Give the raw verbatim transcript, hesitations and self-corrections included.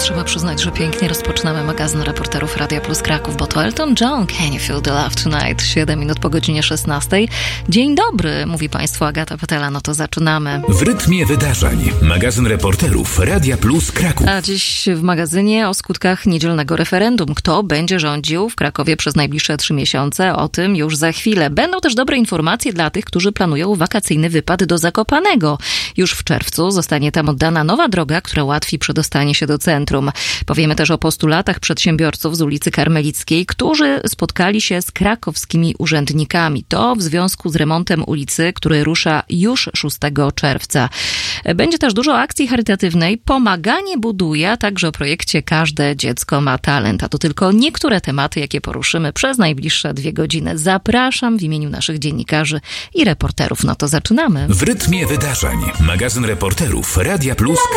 trzeba przyznać, że pięknie rozpoczynamy magazyn reporterów Radia Plus Kraków, bo to Elton John, Can You Feel the Love Tonight? siedem minut po godzinie szesnastej. Dzień dobry, mówi Państwu Agata Petela, no to zaczynamy. W rytmie wydarzeń. Magazyn reporterów Radia Plus Kraków. A dziś w magazynie o skutkach niedzielnego referendum. Kto będzie rządził w Krakowie przez najbliższe trzy miesiące? O tym już za chwilę. Będą też dobre informacje dla tych, którzy planują wakacyjny wypad do Zakopanego. Już w czerwcu zostanie tam oddana nowa droga, która ułatwi przedostanie się do centrum. Powiemy też o postulatach przedsiębiorców z ulicy Karmelickiej, którzy spotkali się z krakowskimi urzędnikami. To w związku z remontem ulicy, który rusza już szóstego czerwca. Będzie też dużo akcji charytatywnej. Pomaganie buduje, a także o projekcie Każde dziecko ma talent. A to tylko niektóre tematy, jakie poruszymy przez najbliższe dwie godziny. Zapraszam w imieniu naszych dziennikarzy i reporterów. No to zaczynamy. W rytmie wydarzeń. Magazyn reporterów Radia Plus Kraków.